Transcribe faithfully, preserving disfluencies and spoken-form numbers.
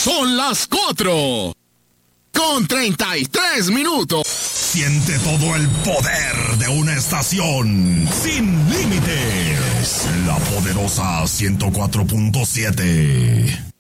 Son las cuatro con treinta y tres minutos. Siente todo el poder de una estación sin límites. La poderosa ciento cuatro punto siete.